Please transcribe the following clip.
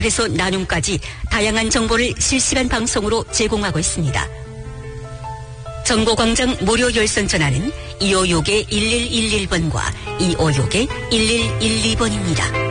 그래서 나눔까지 다양한 정보를 실시간 방송으로 제공하고 있습니다. 정보광장 무료 열선 전화는 256-1111번과 256-1112번입니다.